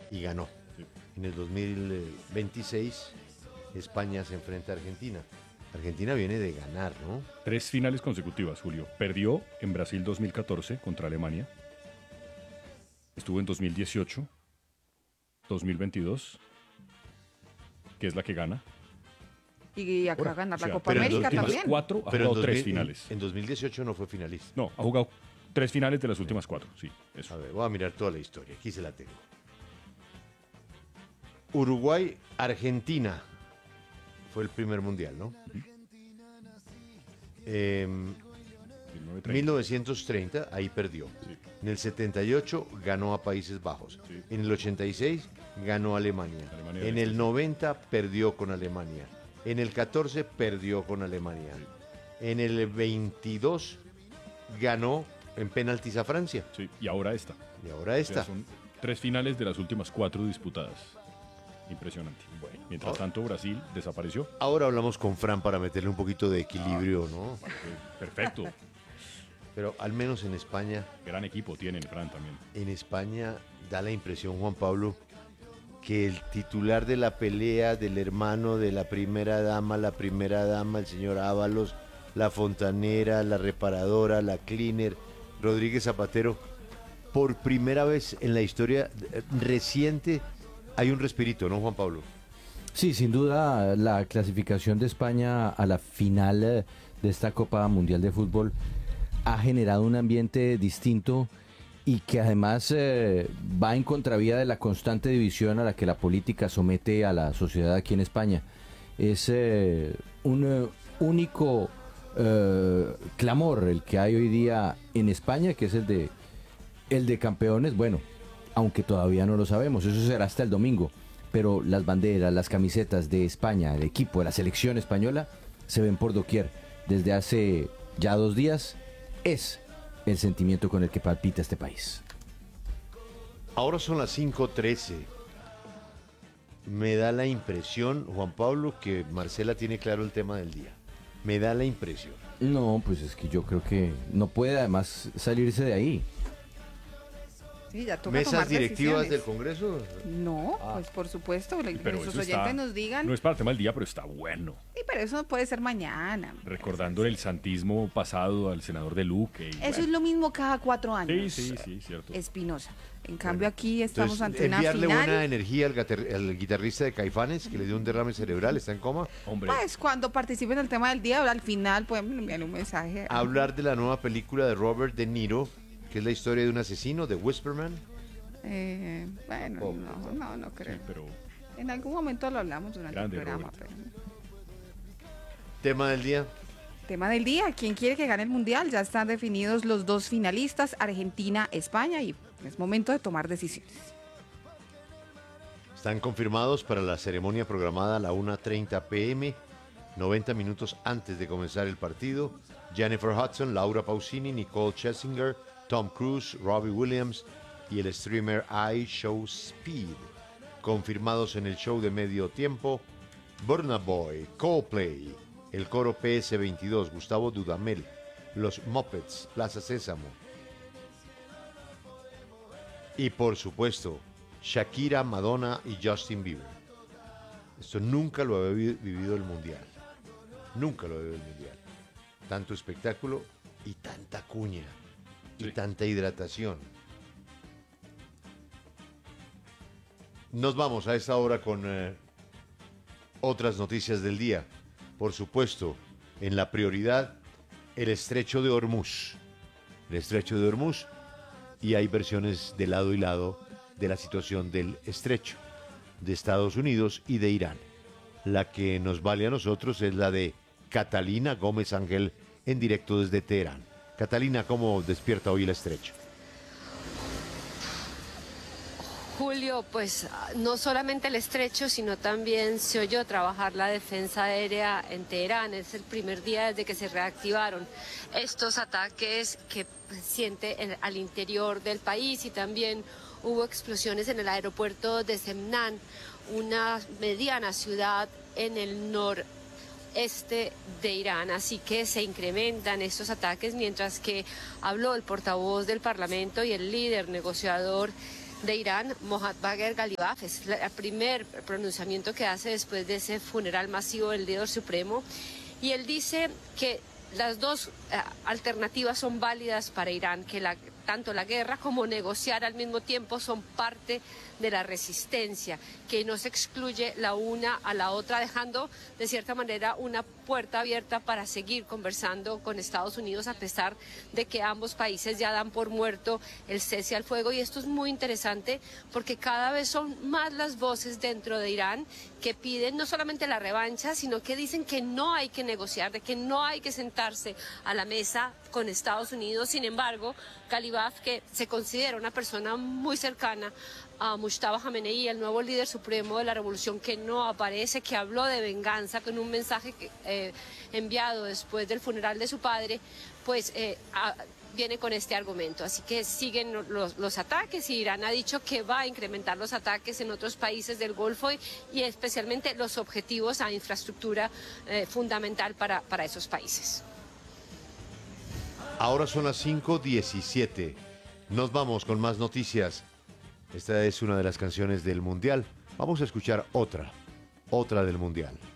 y ganó. Sí. En el 2026 España se enfrenta a Argentina. Argentina viene de ganar, ¿no? 3 finales consecutivas, Julio. Perdió en Brasil 2014 contra Alemania. Estuvo en 2018, 2022, que es la que gana. Y acá Ahora, ganar o sea, la Copa pero en América los últimos también. 4 ha Pero en, jugado 3 2000 finales. en 2018 no fue finalista. No, ha jugado 3 finales de las últimas 4, sí, A eso. ver, voy a mirar toda la historia. Aquí se la tengo. Uruguay, Argentina. Fue el primer mundial, ¿no? 1930. 1930, ahí perdió. Sí. En el 78 ganó a Países Bajos. Sí. En el 86 ganó a Alemania. Alemania del En Este, el sí. 90 perdió con Alemania. En el 14 perdió con Alemania. En el 22 ganó en penaltis a Francia. Sí, y ahora esta. Y ahora O sea, esta. son 3 finales de las últimas 4 disputadas. Impresionante. Bueno, mientras tanto, Brasil desapareció. Ahora hablamos con Fran para meterle un poquito de equilibrio, ¿no? Perfecto. Pero al menos en España, Gran equipo tiene el Fran también. da la impresión, Juan Pablo, que el titular de la pelea del hermano de la primera dama, el señor Ábalos, la fontanera, la reparadora, la cleaner, Rodríguez Zapatero, por primera vez en la historia reciente hay un respirito, ¿no, Juan Pablo? Sí, sin duda la clasificación de España a la final de esta Copa Mundial de Fútbol ha generado un ambiente distinto y que además va en contravía de la constante división a la que la política somete a la sociedad aquí en España. Es un único clamor el que hay hoy día en España, que es el de campeones. Bueno, aunque todavía no lo sabemos, eso será hasta el domingo, pero las banderas, las camisetas de España, el equipo de la selección española, se ven por doquier. Desde hace ya 2 días es el sentimiento con el que palpita este país. Ahora son las 5:13. Me da la impresión, Juan Pablo, que Marcela tiene claro el tema del día. Me da la impresión. No, pues es que yo creo que no puede además salirse de ahí. Sí, ya toca ¿Mesas tomar directivas decisiones. del Congreso? No, pues por supuesto, que Pero nuestros eso oyentes está, nos digan. no es para el tema del día, pero está bueno. Sí, pero eso no puede ser mañana. Recordando el santismo pasado al senador de Luque. Y Eso es lo mismo cada 4 años. Sí, cierto. Espinosa. En cambio, aquí estamos Entonces, ante una enviarle final. buena energía al guitarrista de Caifanes, que le dio un derrame cerebral, está en coma. Hombre, Pues cuando participen en el tema del día, al final pueden enviar un mensaje. Hablar de la nueva película de Robert De Niro, que es la historia de un asesino, de Whisperman. Bueno, no creo. sí, pero En algún momento lo hablamos durante Grande, el programa. Robert. Tema del día. Tema del día, ¿quién quiere que gane el Mundial? Ya están definidos los 2 finalistas, Argentina, España, y es momento de tomar decisiones. Están confirmados para la ceremonia programada a la 1:30 p.m., 90 minutos antes de comenzar el partido. Jennifer Hudson, Laura Pausini, Nicole Scherzinger, Tom Cruise, Robbie Williams y el streamer iShow Speed. Confirmados en el show de medio tiempo, Burna Boy, Coldplay, el coro PS22, Gustavo Dudamel, los Muppets, Plaza Sésamo. Y por supuesto, Shakira, Madonna y Justin Bieber. Esto nunca lo había vivido el Mundial. Nunca lo había vivido el Mundial. Tanto espectáculo y tanta cuña. Y Sí. tanta hidratación. Nos vamos a esta hora con otras noticias del día. Por supuesto, en la prioridad, el estrecho de Hormuz. El estrecho de Hormuz. Y hay versiones de lado y lado de la situación del estrecho de Estados Unidos y de Irán. La que nos vale a nosotros es la de Catalina Gómez Ángel en directo desde Teherán. Catalina, ¿cómo despierta hoy el estrecho? Julio, pues no solamente el estrecho, sino también se oyó trabajar la defensa aérea en Teherán. Es el primer día desde que se reactivaron estos ataques que siente al interior del país, y también hubo explosiones en el aeropuerto de Semnan, una mediana ciudad en el noreste de Irán. Así que se incrementan estos ataques, mientras que habló el portavoz del Parlamento y el líder negociador de Irán, Mohammad Bagher Ghalibaf. Es el primer pronunciamiento que hace después de ese funeral masivo del líder supremo. Y él dice que las dos alternativas son válidas para Irán, que tanto la guerra como negociar al mismo tiempo son parte de la resistencia, que no se excluye la una a la otra, dejando de cierta manera una puerta abierta para seguir conversando con Estados Unidos, a pesar de que ambos países ya dan por muerto el cese al fuego. Y esto es muy interesante porque cada vez son más las voces dentro de Irán que piden no solamente la revancha, sino que dicen que no hay que negociar, de que no hay que sentarse a la mesa con Estados Unidos. Sin embargo, Ghalibaf, que se considera una persona muy cercana a Mujtaba Khamenei, el nuevo líder supremo de la revolución, que no aparece, que habló de venganza con un mensaje enviado después del funeral de su padre, pues viene con este argumento. Así que siguen los ataques, y Irán ha dicho que va a incrementar los ataques en otros países del Golfo y especialmente los objetivos a infraestructura fundamental para esos países. Ahora son las 5:17. Nos vamos con más noticias. Esta es una de las canciones del Mundial. Vamos a escuchar otra del Mundial.